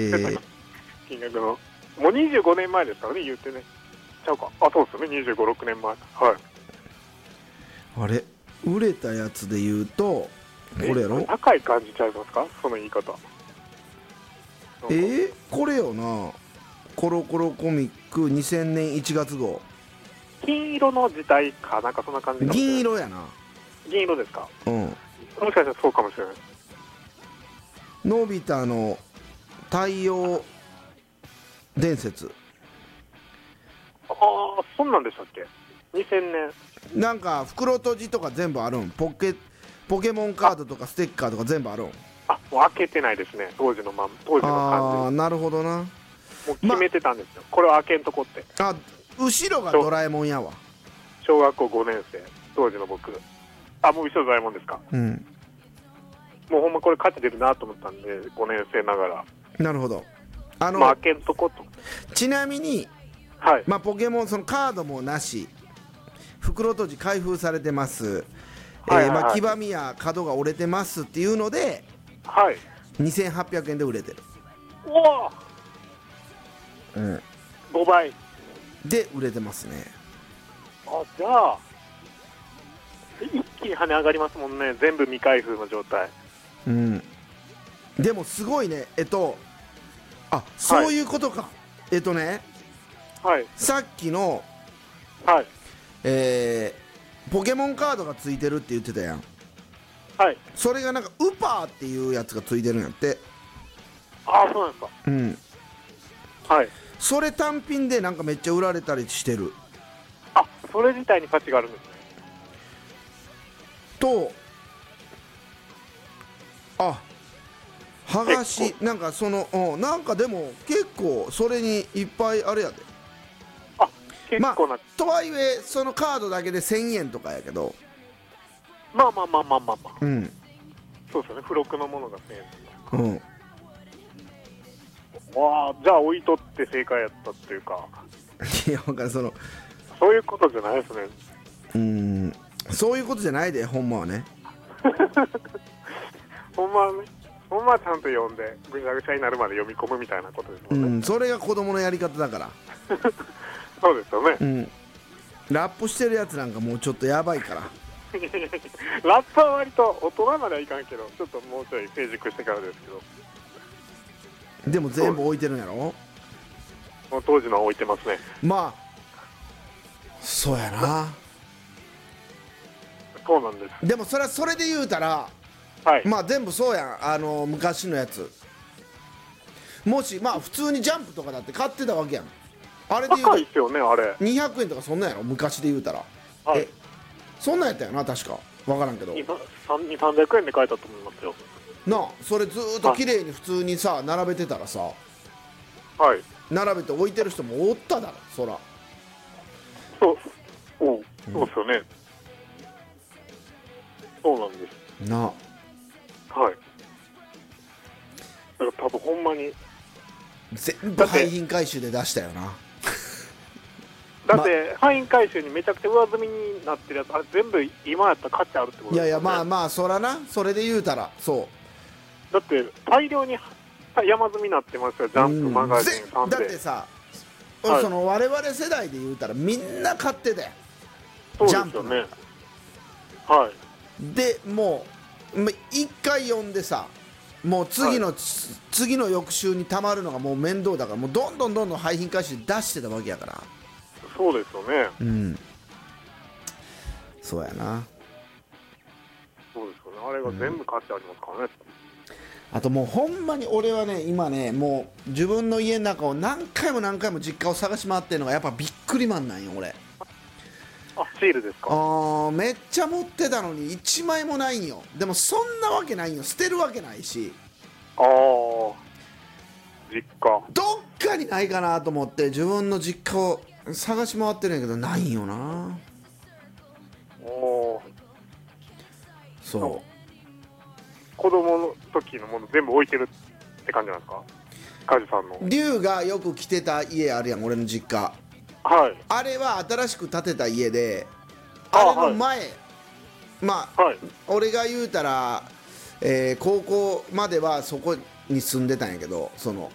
ってた金額の、もう25年前ですからね、言ってね。ちゃうか。あ、そうですよね、25、6年前。はい。 あれ売れたやつで言うとこれやろ。 高い感じちゃいますか、その言い方。 これよな。コロコロコミック2000年1月号。 金色の時代かなんかそんな感じかもしれない。 銀色やな。 銀色ですか。 うん。 もしかしたらそうかもしれない。 のび太の太陽伝説。 ああ、そんなんでしたっけ。2000年。 なんか袋閉じとか全部あるん。ポケモンカードとかステッカーとか全部あるん。 あ、もう開けてないですね、当時の感じ。 ああ、なるほどな。 もう決めてたんですよ、これは開けんとこって。 あ、後ろがドラえもんやわ。 小学校5年生、当時の僕。あ、もう後ろドラえもんですか。 うん。 もうほんまこれ価値出るなと思ったんで、5年生ながら。 なるほど。 まあ開けんとこと。 ちなみに、 はい。 まあポケモンそのカードもなし、袋閉じ開封されてます。まあ黄ばみや角が折れてますっていうので、 はい。 2800円で売れてる。 うわうん。 5倍で売れてますね。 あ、じゃあ一気に跳ね上がりますもんね、全部未開封の状態。 うん。でもすごいね。あ、そういうことか。ね、 はい。 さっきのはい。 ポケモンカードがついてるって言ってたやん。 はい。 それがなんかウパーっていうやつがついてるんやって。 ああ、そうなんですか。 うん。 はい。 それ単品でなんかめっちゃ売られたりしてるあ、それ自体に価値があるんですね。 と、あ、剥がしなんかなんかでも結構それにいっぱいあれやで。 あ、結構な、 とはいえそのカードだけで1000円とかやけど、 まあまあまあまあまあまあ、 うん、 そうですよね、付録のものが1000円とか。 うん、 わあ、じゃあ置いとって正解やったっていうか、 いや、分かる。 そういうことじゃないですね。 そういうことじゃないで、ほんまはね。 ほんまはね、ほんまはちゃんと読んでぐちゃぐちゃになるまで読み込むみたいなことですもんね。 それが子供のやり方だから。 そうですよね。 ラップしてるやつなんかもうちょっとやばいから。 ラップは割と大人まではいかんけど、ちょっともうちょい成熟してからですけど。 でも全部置いてるんやろ。 もう当時のは置いてますね。 まあそうやな。 そうなんです。 でもそれで言うたら、 はい、 まあ全部そうやん。昔のやつ、もしまあ普通にジャンプとかだって買ってたわけやん。あれで言う高いっすよね、あれ。 200円とかそんなんやろ、昔で言うたら。 はい、 そんなんやったよな、確か。分からんけど 2、300円で買えたと思いますよ。 なあ。それずーっと綺麗に普通にさ並べてたらさ、 はい、 並べて置いてる人もおっただろ、そら。 そうっすよね。そうなんですなあ。 はい。だから多分ほんまに全部廃品回収で出したよな。 だって廃品回収にめちゃくちゃ上積みになってるやつ、あれ全部今やったら価値あるってことですよね。 いやいや、まあまあそらな、それで言うたらそうだって大量に山積みになってますよ、ジャンプマガジンサンデー。 だってさ、 はい、 その我々世代で言うたらみんな買ってたよ。 そうですよね。はい。 でもう一回読んでさ、もう次の翌週にたまるのがもう面倒だから、もうどんどん廃品回収で出してたわけやから。 そうですよね。 そうやな。 そうですよね。あれが全部価値ありますからね。 あともうほんまに俺はね、今ね、もう自分の家の中を何回も実家を探し回ってるのがやっぱビックリマンなんよ、俺。 あ、シールですか。 めっちゃ持ってたのに1枚もないんよ。でもそんなわけないんよ、捨てるわけないし。 実家どっかにないかなと思って自分の実家を探し回ってるんやけど、ないんよな。そう。 子供の時のもの全部置いてるって感じなんですか、カジさんの。 龍がよく来てた家あるやん、俺の実家。 はい。 あれは新しく建てた家で、あれの前、まあ、俺が言うたら、高校まではそこに住んでたんやけど、その